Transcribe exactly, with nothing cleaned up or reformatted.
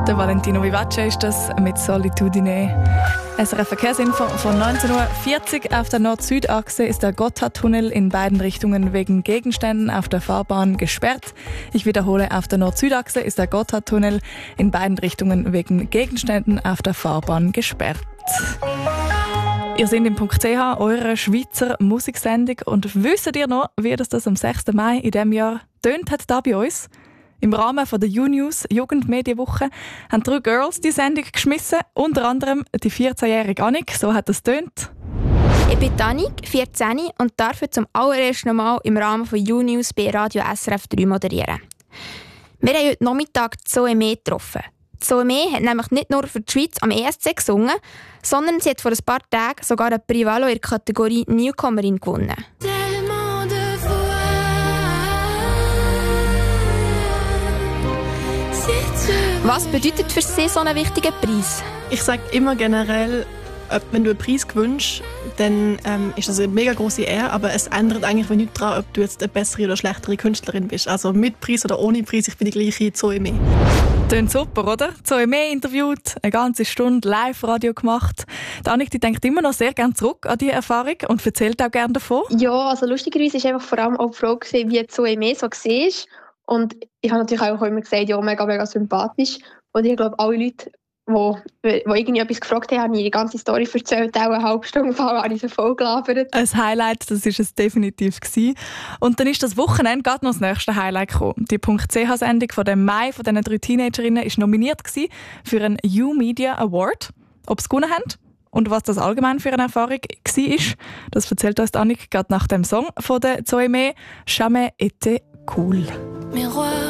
Der Valentino Vivace ist das mit Solitudine. S R F-Verkehrsinfo von neunzehn Uhr vierzig. Auf der Nord-Süd-Achse ist der Gotthardtunnel in beiden Richtungen wegen Gegenständen auf der Fahrbahn gesperrt. Ich wiederhole, auf der Nord-Süd-Achse ist der Gotthardtunnel in beiden Richtungen wegen Gegenständen auf der Fahrbahn gesperrt. Ihr seid im Punkt C H, eurer Schweizer Musiksendung. Und wisst ihr noch, wie das, das am sechsten Mai in diesem Jahr tönt hat da bei uns? Im Rahmen von der U-News Jugendmedienwoche haben drei Girls die Sendung geschmissen, unter anderem die vierzehnjährige Annik, so hat das tönt. Ich bin Annik, vierzehn und darf zum allerersten Mal im Rahmen von U-News bei Radio S R F drei moderieren. Wir haben heute Nachmittag Zoe Mee getroffen. Zoe Mee hat nämlich nicht nur für die Schweiz am E S C gesungen, sondern sie hat vor ein paar Tagen sogar eine Privalo in der Kategorie Newcomerin gewonnen. Was bedeutet für Sie so einen wichtigen Preis? Ich sage immer generell, wenn du einen Preis gewünscht, dann ähm, ist das eine mega grosse Ehre, aber es ändert eigentlich nichts daran, ob du jetzt eine bessere oder schlechtere Künstlerin bist. Also mit Preis oder ohne Preis, ich bin die gleiche Zoe Mee. Tönt super, oder? Zoe Mee interviewt, eine ganze Stunde Live-Radio gemacht. Die Annik, die denkt immer noch sehr gerne zurück an diese Erfahrung und erzählt auch gerne davon. Ja, also lustigerweise war einfach vor allem auch die Frage, wie Zoe Mee so war. Und ich habe natürlich auch immer gesagt, ja, mega, mega sympathisch. Und ich glaube, alle Leute, die, die irgendwie etwas gefragt haben, haben mir die ganze Story erzählt. Auch eine halbe Stunde vorher habe ich so voll gelabert. Ein Highlight, das war es definitiv gewesen. Und dann ist das Wochenende gerade noch das nächste Highlight gekommen. Die Punkt C H-Sendung von dem Mai von diesen drei Teenagerinnen war nominiert gewesen für einen U-Media Award. Ob sie gewonnen haben und was das allgemein für eine Erfahrung war, das erzählt uns Annik gerade nach dem Song von der Zoe Mee, «Jamais été cool».